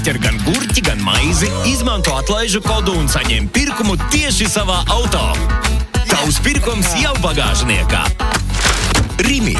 ķer gan gurķi, gan maizi, izmanto atlaižu kodu un saņem pirkumu tieši savā auto. Tavs pirkums jau bagāžniekā. Rimi.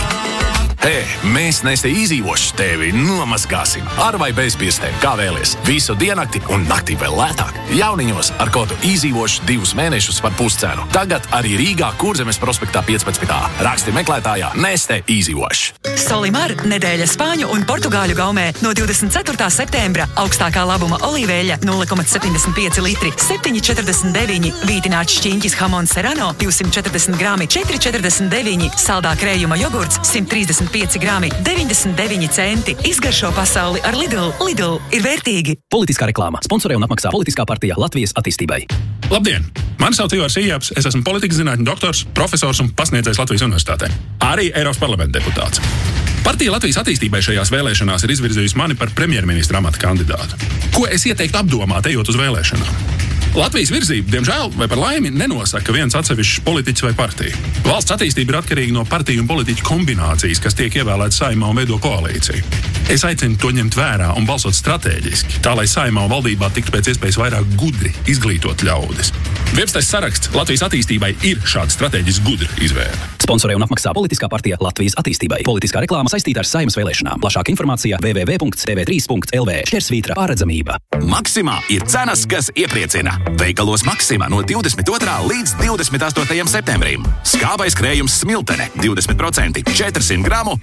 Mēs Neste izdzīvoši tevi nomazgāsim. Ar vai bez pirkstiem, kā vēlies. Visu diennakti un naktī vēl lētāk. Jauniņos ar kodu izdzīvoši 2 mēnešus par puscenu. Tagad arī Rīgā Kurzemes prospektā 15. Raksti meklētājā Neste izdzīvoši. Solimar nedēļa Spāņu un Portugāļu gaumē no 24. septembra. Augstākā labuma olīveļa 0,75 litri, 7,49. Vītināts šķiņķis Hamon Serrano 240 grami, 4,49. Saldā krējuma jogurts 135 grami, 99 centi. Izgaršo pasauli ar Lidl. Lidl ir vērtīgi. Politiskā reklāma. Sponsorē un apmaksā Politiskā partija Latvijas attīstībai. Labdien! Mani sauc Ivars Ijāps, es esmu politikas zinātņu doktors, profesors un pasniedzējs Latvijas universitātē. Arī Eiropas parlamenta deputāts. Partija Latvijas attīstībai šajās vēlēšanās ir izvirzījusi mani par premjerministra amata kandidātu. Ko es ieteiktu apdomāt, ejot uz vēlēšanām? Latvijas virzība, diemžēl, vai par laimi, nenosaka viens atsevišķs politiķis vai partija. Valsts attīstība ir atkarīga no partiju un politiķu kombinācijas, kas tiek ievēlētas Saeimā un veido koalīciju. Es aicinu to ņemt vērā un balsot strateģiski, tā lai Saeimā un valdībā tiktu pēc iespējas vairāk gudri izglītot ļaudis. Viepstais saraksts Latvijas attīstībai ir šāda strateģiski gudra izvēle. Sponsorē un apmaksā Politiskā partija Latvijas attīstībai. Politiskā reklāma saistīta ar Saeimas vēlēšanām. Plašāka informācija www.tv3.lv /redzamība. Maksimā ir cenas, kas iepriecina. Veikalos Maksimā no 22. līdz 28. septembrim. Skābais krējums Smiltene 20%, 400 gramu,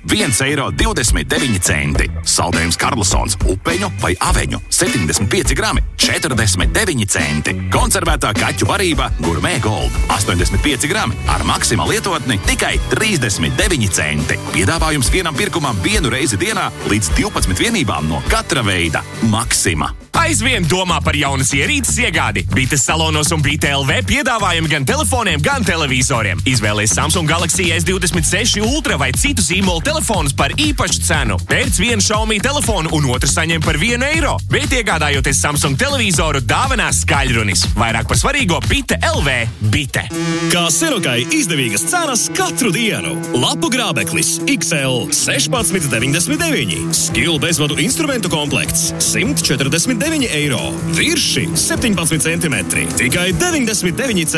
1,29 eiro. Saldējums Karlsons, upeņu vai aveņu 75 grami, 49 centi. Konservētā kaķu barība Gourmet Gold 85 grami ar Maksimā lietotni tikai 39 centi. Piedāvājums vienam pirkumam 1 reizi dienā līdz 12 vienībām no katra veida. Maksimā. Aizvien domā par jaunas ierīces iegādi. Bites salonos un Bite LV piedāvājumi gan telefoniem, gan televizoriem. Izvēlies Samsung Galaxy S26 Ultra vai citu zīmolu telefonus par īpašu cenu. Pērc vienu Xiaomi telefonu un otru saņem par 1 eiro. Bet iegādājoties Samsung televizoru, dāvinās skaļrunis. Vairāk par svarīgo Bite LV. Bite. Kā Serokai izdevīgas cenas katru dienu. Lapu grābeklis XL 16,99. Skill bezvadu instrumentu komplekts 149 eiro. Virši 17 centimetri. Tikai 99 centi.